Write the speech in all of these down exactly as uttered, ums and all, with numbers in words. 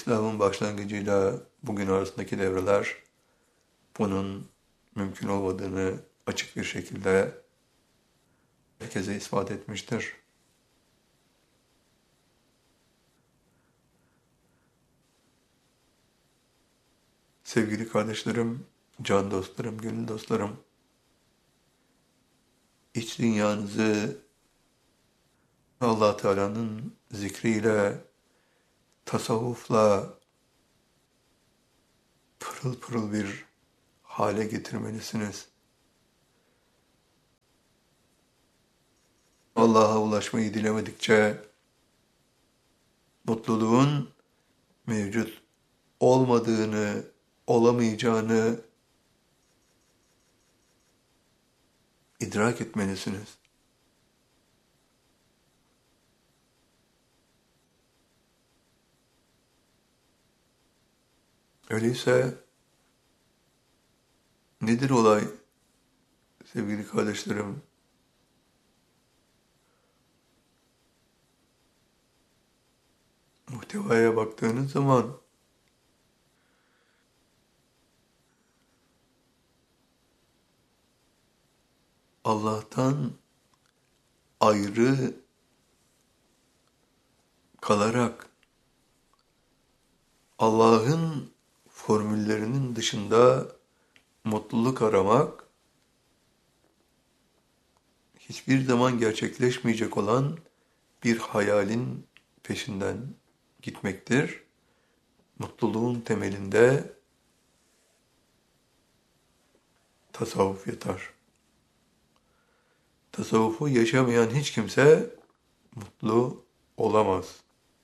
İslam'ın başlangıcıyla bugün arasındaki devreler bunun mümkün olmadığını açık bir şekilde herkese ispat etmiştir. Sevgili kardeşlerim, can dostlarım, gönül dostlarım, iç dünyanızı Allah Teala'nın zikriyle, tasavvufla pırıl pırıl bir hale getirmelisiniz. Allah'a ulaşmayı dilemedikçe mutluluğun mevcut olmadığını, olamayacağını idrak etmelisiniz. Öyleyse nedir olay sevgili kardeşlerim? Muhtevaya baktığınız zaman Allah'tan ayrı kalarak Allah'ın formüllerinin dışında mutluluk aramak hiçbir zaman gerçekleşmeyecek olan bir hayalin peşinden gitmektir. Mutluluğun temelinde tasavvuf yatar. Tasavvufu yaşamayan hiç kimse mutlu olamaz.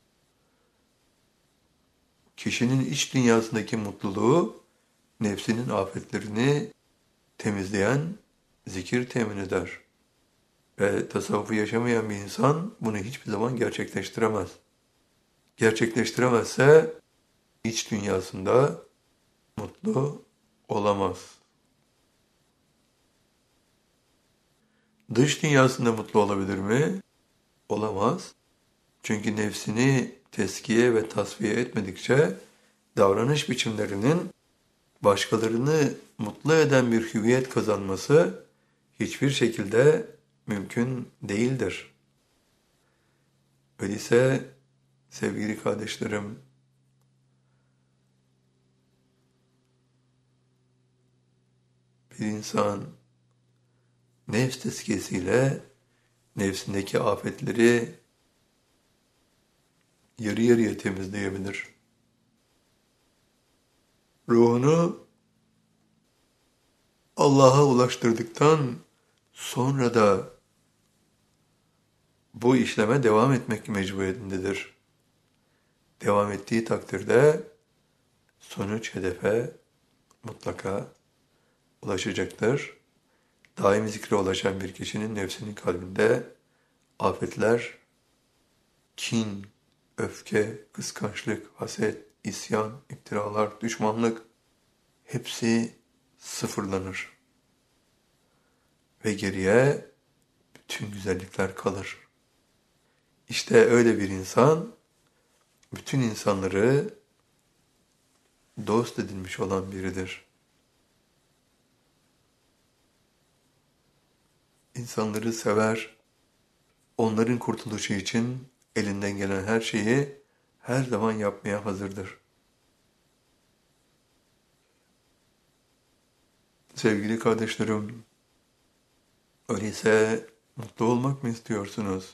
Kişinin iç dünyasındaki mutluluğu, nefsinin afetlerini temizleyen zikir temin eder. Ve tasavvufu yaşamayan bir insan bunu hiçbir zaman gerçekleştiremez. Gerçekleştiremezse iç dünyasında mutlu olamaz. Dış dünyasında mutlu olabilir mi? Olamaz. Çünkü nefsini teskiye ve tasfiye etmedikçe davranış biçimlerinin başkalarını mutlu eden bir hüviyet kazanması hiçbir şekilde mümkün değildir. Öyleyse sevgili kardeşlerim, bir insan nefs tezkiyesiyle nefsindeki afetleri yarı yarıya temizleyebilir. Ruhunu Allah'a ulaştırdıktan sonra da bu işleme devam etmek mecburiyetindedir. Devam ettiği takdirde sonuç hedefe mutlaka ulaşacaktır. Daimi zikre ulaşan bir kişinin nefsinin kalbinde afetler, kin, öfke, kıskançlık, haset, isyan, iftiralar, düşmanlık hepsi sıfırlanır. Ve geriye bütün güzellikler kalır. İşte öyle bir insan, bütün insanları dost edinmiş olan biridir. İnsanları sever, onların kurtuluşu için elinden gelen her şeyi her zaman yapmaya hazırdır. Sevgili kardeşlerim, öyleyse mutlu olmak mı istiyorsunuz?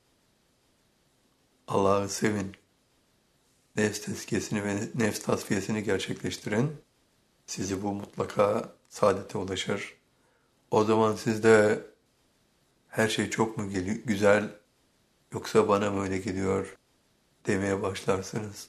Allah'ı sevin. Nefs tezkiyesini ve nefs tasfiyesini gerçekleştirin. Sizi bu mutlaka saadete ulaşır. O zaman siz de her şey çok mu güzel yoksa bana mı öyle geliyor demeye başlarsınız.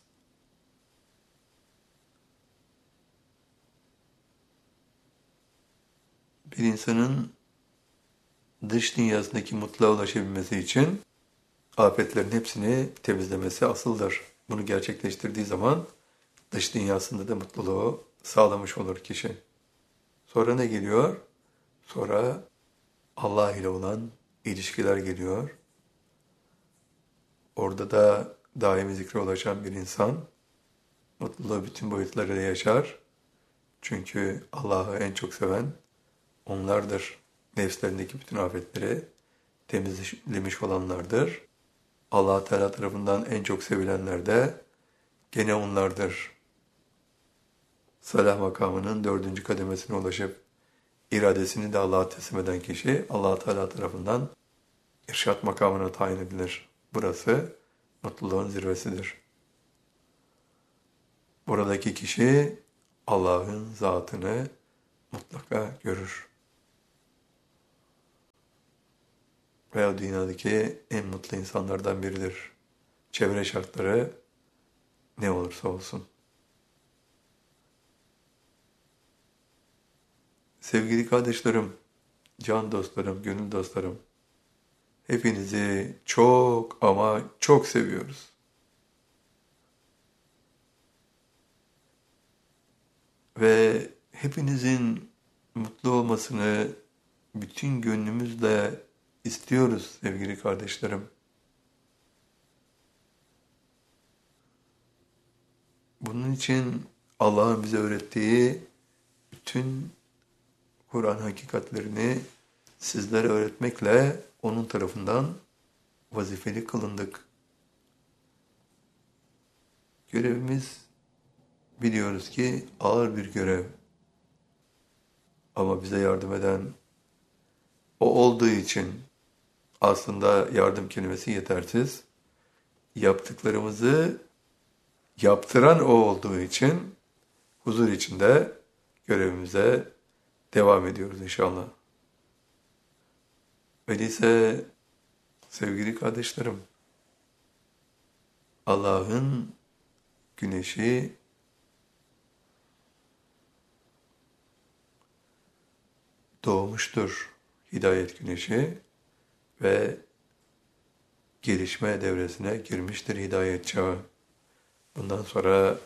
Bir insanın dış dünyasındaki mutluluğa ulaşabilmesi için afetlerin hepsini temizlemesi asıldır. Bunu gerçekleştirdiği zaman dış dünyasında da mutluluğu sağlamış olur kişi. Sonra ne geliyor? Sonra Allah ile olan ilişkiler geliyor. Orada da daimi zikre ulaşan bir insan mutluluğu bütün boyutlarıyla yaşar. Çünkü Allah'ı en çok seven onlardır. Nefslerindeki bütün afetleri temizlemiş olanlardır. Allah Teala tarafından en çok sevilenler de gene onlardır. Salah makamının dördüncü kademesine ulaşıp iradesini de Allah'a teslim eden kişi Allah Teala tarafından irşat makamına tayin edilir. Burası mutluluğun zirvesidir. Buradaki kişi Allah'ın zatını mutlaka görür. Veya dünyadaki en mutlu insanlardan biridir. Çevre şartları ne olursa olsun. Sevgili kardeşlerim, can dostlarım, gönül dostlarım, hepinizi çok ama çok seviyoruz. Ve hepinizin mutlu olmasını bütün gönlümüzle istiyoruz sevgili kardeşlerim. Bunun için Allah'ın bize öğrettiği bütün Kur'an hakikatlerini sizlere öğretmekle onun tarafından vazifeli kılındık. Görevimiz biliyoruz ki ağır bir görev. Ama bize yardım eden o olduğu için aslında yardım kelimesi yetersiz. Yaptıklarımızı yaptıran o olduğu için huzur içinde görevimize devam ediyoruz inşallah. Öyleyse sevgili kardeşlerim, Allah'ın güneşi doğmuştur, hidayet güneşi ve gelişme devresine girmiştir hidayet çağı. Bundan sonra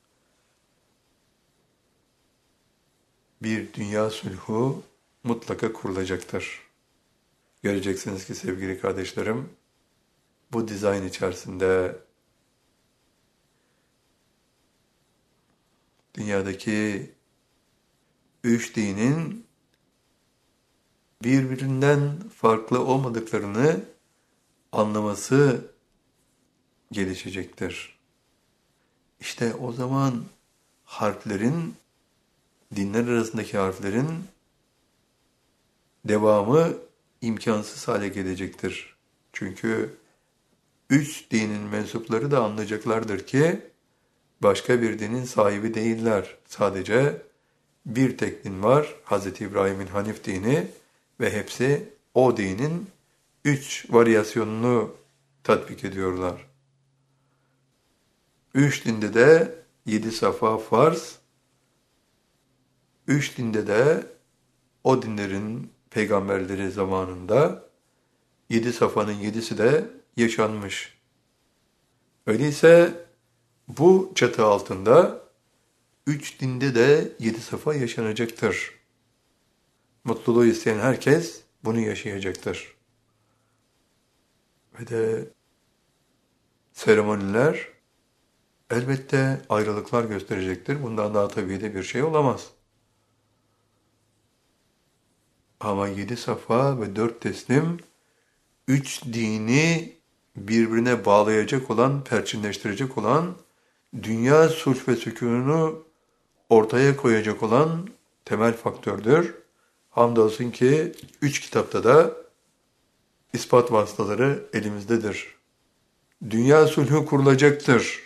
bir dünya sulhu mutlaka kurulacaktır. Göreceksiniz ki sevgili kardeşlerim, bu dizayn içerisinde dünyadaki üç dinin birbirinden farklı olmadıklarını anlaması gelişecektir. İşte o zaman harflerin, dinler arasındaki harflerin devamı imkansız hale gelecektir. Çünkü üç dinin mensupları da anlayacaklardır ki başka bir dinin sahibi değiller. Sadece bir tek din var, Hazreti İbrahim'in Hanif dini ve hepsi o dinin üç varyasyonunu tatbik ediyorlar. Üç dinde de yedi safa farz, üç dinde de o dinlerin peygamberleri zamanında yedi safanın yedisi de yaşanmış. Öyleyse bu çatı altında üç dinde de yedi safa yaşanacaktır. Mutluluğu isteyen herkes bunu yaşayacaktır. Ve de seremoniler elbette ayrılıklar gösterecektir. Bundan daha tabii de bir şey olamaz. Ama yedi safa ve dört teslim üç dini birbirine bağlayacak olan, perçinleştirecek olan, dünya sulh ve sükûnunu ortaya koyacak olan temel faktördür. Hamdolsun ki üç kitapta da ispat vasıtaları elimizdedir. Dünya sulhü kurulacaktır.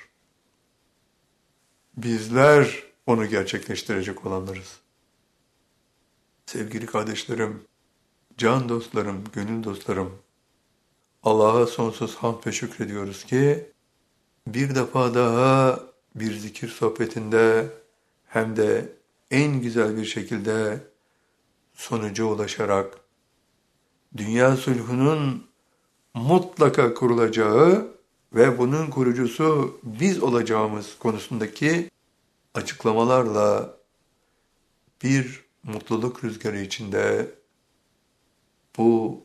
Bizler onu gerçekleştirecek olanlarız. Sevgili kardeşlerim, can dostlarım, gönül dostlarım, Allah'a sonsuz hamd ve şükrediyoruz ki bir defa daha bir zikir sohbetinde hem de en güzel bir şekilde sonuca ulaşarak dünya sulhunun mutlaka kurulacağı ve bunun kurucusu biz olacağımız konusundaki açıklamalarla bir mutluluk rüzgarı içinde bu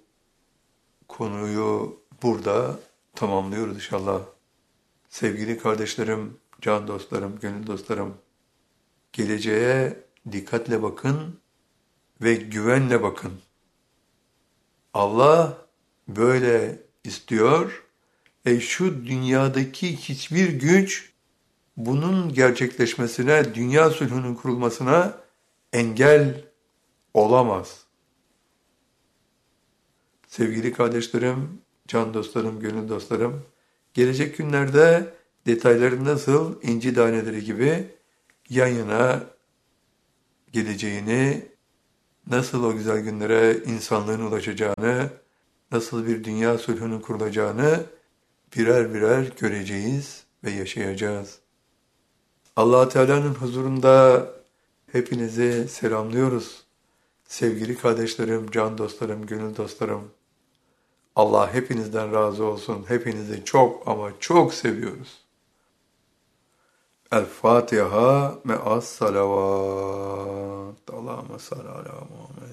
konuyu burada tamamlıyoruz inşallah. Sevgili kardeşlerim, can dostlarım, gönül dostlarım, geleceğe dikkatle bakın ve güvenle bakın. Allah böyle istiyor ve şu dünyadaki hiçbir güç bunun gerçekleşmesine, dünya sulhunun kurulmasına engel olamaz. Sevgili kardeşlerim, can dostlarım, gönül dostlarım, gelecek günlerde detayları nasıl inci taneleri gibi yan yana geleceğini, nasıl o güzel günlere insanlığın ulaşacağını, nasıl bir dünya sulhunun kurulacağını birer birer göreceğiz ve yaşayacağız. Allah Teala'nın huzurunda hepinizi selamlıyoruz. Sevgili kardeşlerim, can dostlarım, gönül dostlarım. Allah hepinizden razı olsun. Hepinizi çok ama çok seviyoruz. El Fatiha me'as salavat. Allahümme salli ala Muhammed.